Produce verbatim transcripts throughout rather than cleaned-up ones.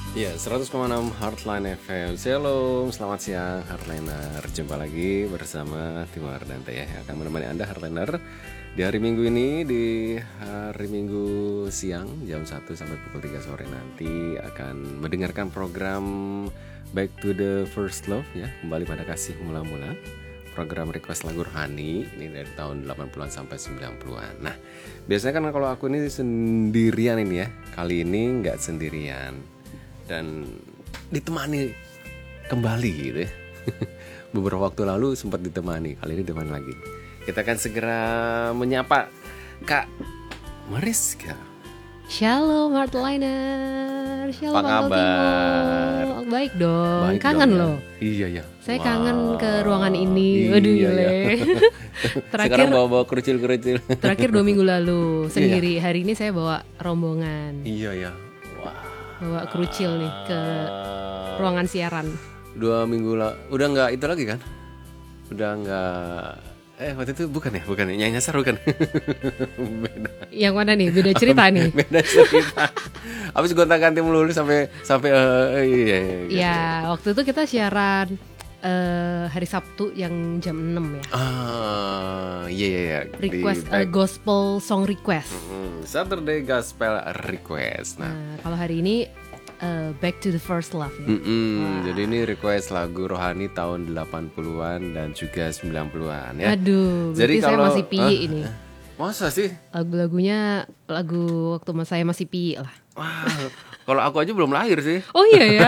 Ya, seratus koma enam Heartline F M. Shalom, selamat siang Heartliner. Jumpa lagi bersama Timo Ardanta ya, yang akan menemani Anda Heartliner di hari Minggu ini. Di hari Minggu siang jam satu sampai pukul tiga sore nanti akan mendengarkan program Back to the First Love ya, kembali pada kasih mula-mula. Program request lagu rohani ini dari tahun delapan puluhan sampai sembilan puluhan. Nah, biasanya kan kalau aku ini sendirian ini ya. Kali ini nggak sendirian dan ditemani kembali gitu ya. Beberapa waktu lalu sempat ditemani, kali ini ditemani lagi. Kita akan segera menyapa Kak Mariska. Shalom Heartliner. Shalom Apa kabar? Timo. Baik dong. Baik kangen dong, ya. loh. Iya ya. Saya Wow. kangen ke ruangan ini. Iya, Waduh iya. gile. terakhir Sekarang bawa-bawa kerucil-kerucil. terakhir dua minggu lalu sendiri. Hari ini saya bawa rombongan. Iya ya. Wah. Bawa kerucil nih ke ruangan siaran. Dua minggu lah, udah nggak itu lagi kan? Udah nggak. Eh waktu itu bukan ya, bukan ya, Nyai Nyasar bukan? Beda. Yang mana nih? Beda cerita nih. Beda cerita. Habis gonta-ganti melulu sampai sampai uh, iya, iya, gitu. Ya, waktu itu kita siaran eh, hari Sabtu yang jam enam ya. Ah, iya iya iya. Di Request eh, back- gospel song request. Hmm, Saturday Gospel Request. Nah, Nah, kalau hari ini eh, Back to the First Love ya. mm-mm, jadi ini request lagu rohani tahun delapan puluhan dan juga sembilan puluhan ya. Aduh, Jadi berarti saya kalau- masih piye Hah? ini. Masa sih? Lagu-lagunya lagu waktu mas saya masih piye lah. Wah, kalau aku aja belum lahir sih. Oh iya ya.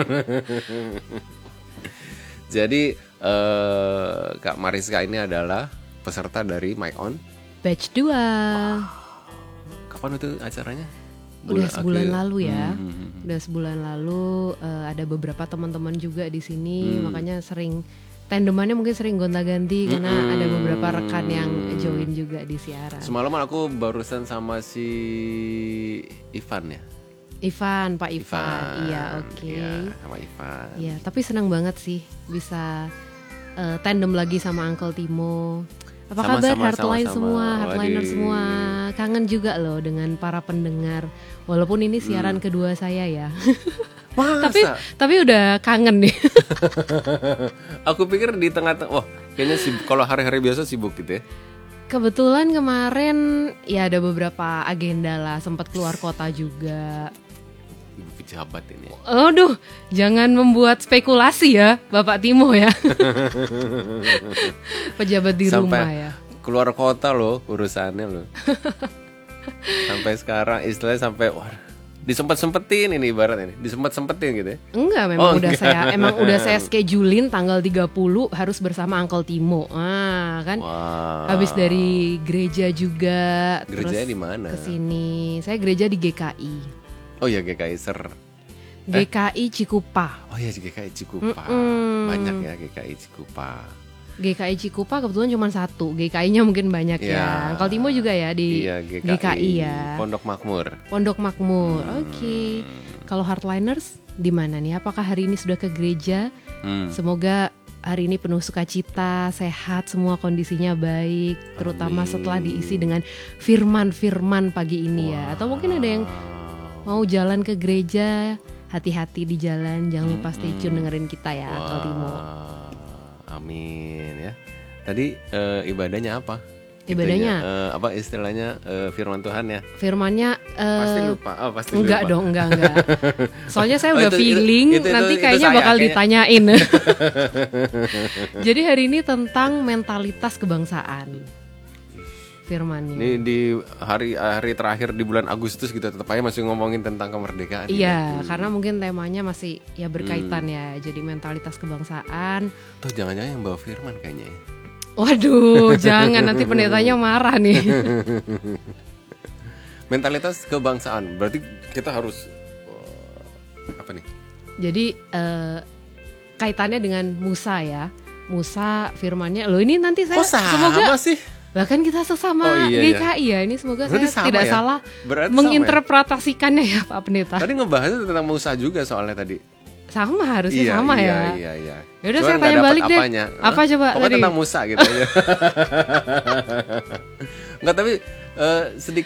Jadi eh, Kak Mariska ini adalah peserta dari My On. Batch dua. Kapan itu acaranya? Udah sebulan akhir. lalu ya. Hmm, hmm, hmm. Udah sebulan lalu eh, ada beberapa teman-teman juga di sini, Hmm. makanya sering tandemannya mungkin sering gonta-ganti karena Hmm. ada beberapa rekan yang join juga di siaran. Semalam aku barusan sama si Ivan ya. Ivan, Pak Ivan. Iya, oke. Iya, sama Ivan. Iya, tapi senang banget sih bisa eh, tandem lagi sama Uncle Timo. Apa Sama-sama, kabar Heartline sama-sama. semua, Heartliner Waduh. semua. Kangen juga loh dengan para pendengar. Walaupun ini siaran Hmm. kedua saya ya. Masa? tapi tapi udah kangen nih. Aku pikir di tengah-tengah. Wah, kayaknya sibuk. Kalau hari-hari biasa sibuk gitu ya. Kebetulan kemarin ya ada beberapa agenda lah, sempat keluar kota juga. Ibu pejabat ini. Aduh, jangan membuat spekulasi ya, Bapak Timo ya. Pejabat di Sampai rumah ya. keluar kota loh urusannya loh. Sampai sekarang istilahnya sampai wah, disempet-sempetin ini ibarat ini, disempet-sempetin gitu ya. Enggak, memang Oh, udah enggak. saya emang udah saya schedulein tanggal tiga puluh harus bersama Uncle Timo. Ah, kan. Wah. Habis dari gereja juga. Gerejanya terus di mana? Kesini. Saya gereja di G K I. Oh ya G K I Ser. G K I Cikupa. Oh ya G K I Cikupa. Mm-mm. Banyak ya G K I Cikupa. G K I Cikupa kebetulan cuma satu. G K I-nya mungkin banyak ya. Ya. Uncle Timo juga ya di Iya G K I, G K I ya. Pondok Makmur. Pondok Makmur. Oke. Kalau Heartliners di mana nih? Apakah hari ini sudah ke gereja? Hmm. Semoga hari ini penuh sukacita, sehat, semua kondisinya baik, terutama Amin. setelah diisi dengan firman-firman pagi ini ya. Atau mungkin ada yang mau jalan ke gereja, hati-hati di jalan, jangan lupa stay tune dengerin kita ya, Uncle Timo. Wah, amin ya. Tadi eh, ibadahnya apa? Ibadahnya? Itunya, eh, apa istilahnya eh, firman Tuhan ya? Firmannya eh, Pasti lupa. Oh, pasti enggak lupa. dong, enggak enggak. Soalnya saya Oh, udah itu- itu- feeling itu- itu- nanti itu kayaknya saya, bakal kayaknya. ditanyain. Jadi hari ini tentang mentalitas kebangsaan. Firmannya. Ini di hari hari terakhir di bulan Agustus gitu tetap aja masih ngomongin tentang kemerdekaan. Iya, karena mungkin temanya masih ya berkaitan Hmm. ya. Jadi mentalitas kebangsaan. Tuh jangan-jangan yang bawa firman kayaknya ya. Waduh, jangan nanti pendetanya marah nih. Mentalitas kebangsaan berarti kita harus eh, apa nih? Jadi eh, kaitannya dengan Musa ya. Musa firmannya. Loh ini nanti saya Kok sama semoga sih? bahkan kita sesama Oh, iya, G K I iya. ya. Ini semoga Berarti saya sama tidak ya? salah Berarti menginterpretasikannya ya Pak Pendeta. Tadi ngebahasnya tentang Musa juga soalnya tadi. Sama harusnya Iya, sama iya, ya. Iya, iya. Yaudah Cuman saya nggak tanya dapet balik deh. apanya. Apa Hah? coba Pokoknya tadi? tentang Musa gitu aja. Enggak, tapi eh, sedikit